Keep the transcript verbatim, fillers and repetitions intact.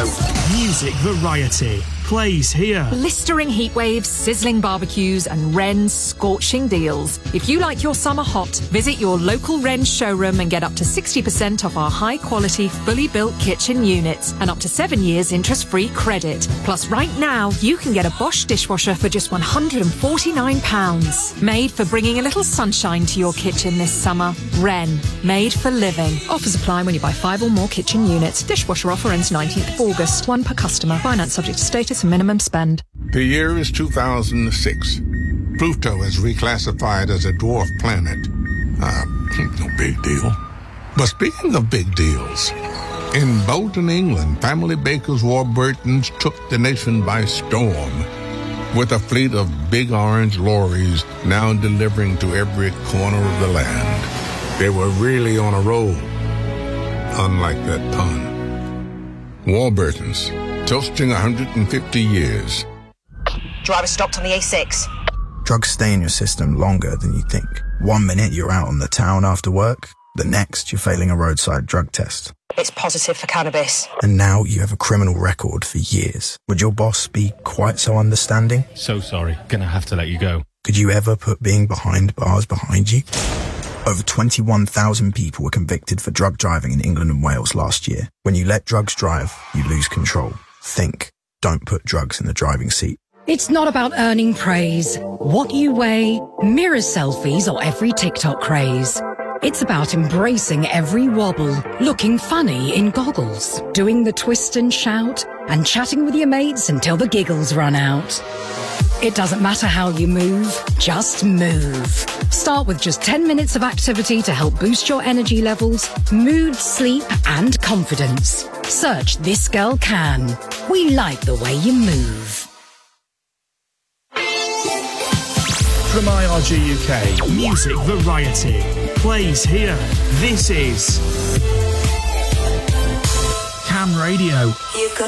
Music variety plays here. Blistering heat waves, sizzling barbecues and Wren's scorching deals. If you like your summer hot, visit your local Wren showroom and get up to sixty percent off our high-quality, fully built kitchen units and up to seven years interest-free credit. Plus, right now, you can get a Bosch dishwasher for just one hundred and forty-nine pounds. Made for bringing a little sunshine to your kitchen this summer. Wren, made for living. Offers apply when you buy five or more kitchen units. Dishwasher offer ends nineteenth of August. One per customer. Finance subject to status and minimum spend. The year is two thousand six. Pluto is reclassified as a dwarf planet. Uh, no big deal. But speaking of big deals, in Bolton, England, family bakers Warburtons took the nation by storm with a fleet of big orange lorries now delivering to every corner of the land. They were really on a roll, unlike that pun. Warburtons, toasting one hundred fifty years. Driver stopped on the A six. Drugs stay in your system longer than you think. One minute you're out on the town after work, the next you're failing a roadside drug test. It's positive for cannabis. And now you have a criminal record for years. Would your boss be quite so understanding? So sorry, gonna have to let you go. Could you ever put being behind bars behind you? Over twenty-one thousand people were convicted for drug driving in England and Wales last year. When you let drugs drive, you lose control. Think. Don't put drugs in the driving seat. It's not about earning praise, what you weigh, mirror selfies, or every TikTok craze. It's about embracing every wobble, looking funny in goggles, doing the twist and shout, and chatting with your mates until the giggles run out. It doesn't matter how you move, just move. Start with just ten minutes of activity to help boost your energy levels, mood, sleep, and confidence. Search This Girl Can. We like the way you move. From I R G U K, music variety plays here. This is Cam Radio.